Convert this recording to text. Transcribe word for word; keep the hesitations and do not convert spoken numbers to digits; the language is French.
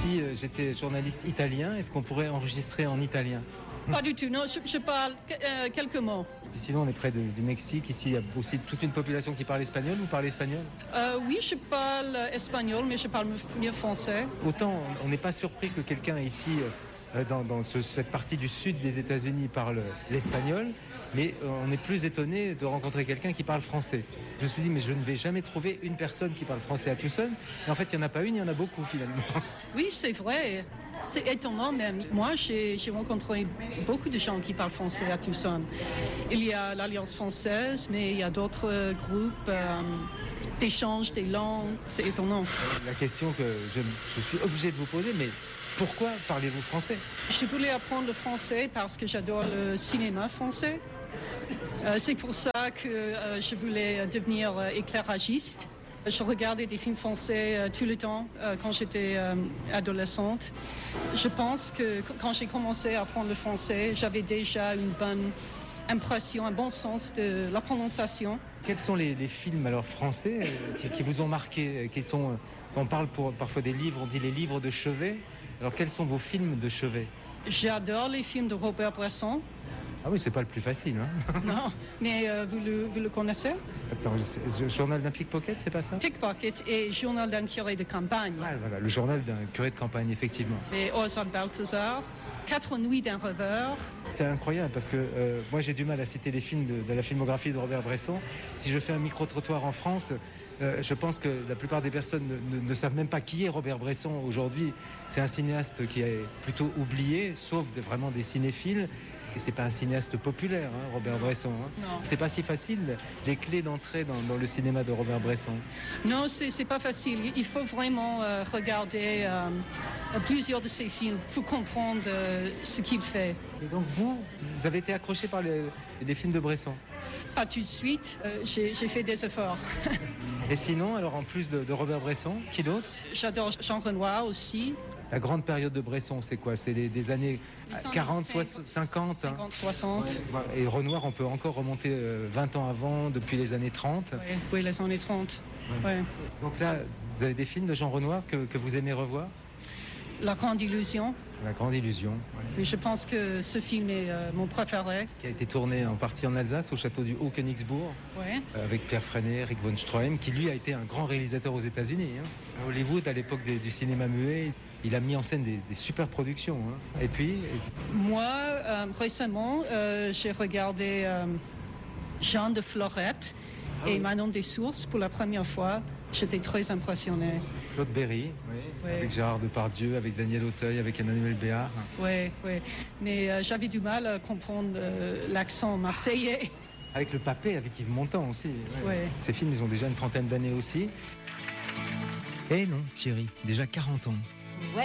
si euh, j'étais journaliste italien, est-ce qu'on pourrait enregistrer en italien? Pas du tout, non, je, je parle euh, quelques mots. Et puis sinon, on est près de, du Mexique. Ici, il y a aussi toute une population qui parle espagnol. Vous parlez espagnol? Euh, oui, je parle espagnol, mais je parle mieux français. Autant, on n'est pas surpris que quelqu'un ici, euh, dans, dans ce, cette partie du sud des États-Unis, parle l'espagnol, mais euh, on est plus étonné de rencontrer quelqu'un qui parle français. Je me suis dit, mais je ne vais jamais trouver une personne qui parle français à Tucson. Et en fait, il n'y en a pas une, il y en a beaucoup finalement. Oui, c'est vrai. C'est étonnant même. Moi, j'ai, j'ai rencontré beaucoup de gens qui parlent français à Tucson. Il y a l'Alliance française, mais il y a d'autres groupes euh, d'échange des langues. C'est étonnant. La question que je, je suis obligé de vous poser, mais pourquoi parlez-vous français? Je voulais apprendre le français parce que j'adore le cinéma français. Euh, c'est pour ça que euh, je voulais devenir euh, éclairagiste. Je regardais des films français euh, tout le temps euh, quand j'étais euh, adolescente. Je pense que quand j'ai commencé à apprendre le français, j'avais déjà une bonne impression, un bon sens de la prononciation. Quels sont les, les films alors français euh, qui, qui vous ont marqué, qui sont, euh, on parle pour, parfois des livres, on dit les livres de chevet. Alors quels sont vos films de chevet? J'adore les films de Robert Bresson. Ah oui, c'est pas le plus facile, hein. Non, mais euh, vous, le, vous le connaissez? Attends, le journal d'un pickpocket, c'est pas ça? Pickpocket et journal d'un curé de campagne. Ah, voilà, le journal d'un curé de campagne, effectivement. Et Oswald Balthazar, Quatre nuits d'un rêveur. C'est incroyable parce que euh, moi j'ai du mal à citer les films de, de la filmographie de Robert Bresson. Si je fais un micro-trottoir en France, euh, je pense que la plupart des personnes ne, ne, ne savent même pas qui est Robert Bresson aujourd'hui. C'est un cinéaste qui est plutôt oublié, sauf de, vraiment des cinéphiles. Et c'est pas un cinéaste populaire, hein, Robert Bresson. Hein. Non. C'est pas si facile, les clés d'entrée dans, dans le cinéma de Robert Bresson. Non, c'est, c'est pas facile. Il faut vraiment euh, regarder euh, plusieurs de ses films pour comprendre euh, ce qu'il fait. Et donc vous, vous avez été accroché par les, les films de Bresson? Pas tout de suite, euh, j'ai, j'ai fait des efforts. Et sinon, alors en plus de, de Robert Bresson, qui d'autre? J'adore Jean Renoir aussi. La grande période de Bresson, c'est quoi? C'est les, des années quarante, cinquante, cinquante, soixante. Ouais. Et Renoir, on peut encore remonter euh, vingt ans avant, depuis les années trente. Oui, oui, les années trente. Ouais. Ouais. Donc là, vous avez des films de Jean Renoir que, que vous aimez revoir? La Grande Illusion. La Grande Illusion. Ouais. Oui, je pense que ce film est euh, mon préféré. Qui a été tourné en partie en Alsace, au château du Haut-Königsbourg, ouais. euh, avec Pierre Freinet, Eric von Stroheim, qui lui a été un grand réalisateur aux États-Unis. Hein. À Hollywood, à l'époque des, du cinéma muet, il a mis en scène des, des super productions. Hein. Et puis et... Moi, euh, récemment, euh, j'ai regardé euh, Jean de Florette ah, et oui. Manon des Sources pour la première fois. J'étais très impressionnée. Claude Berry, oui, oui. Avec Gérard Depardieu, avec Daniel Auteuil, avec Emmanuel Béard. Oui, oui. Mais euh, j'avais du mal à comprendre euh, l'accent marseillais. Avec le Papet, avec Yves Montand aussi. Oui. Ces films, ils ont déjà une trentaine d'années aussi. Eh non, Thierry, déjà quarante ans.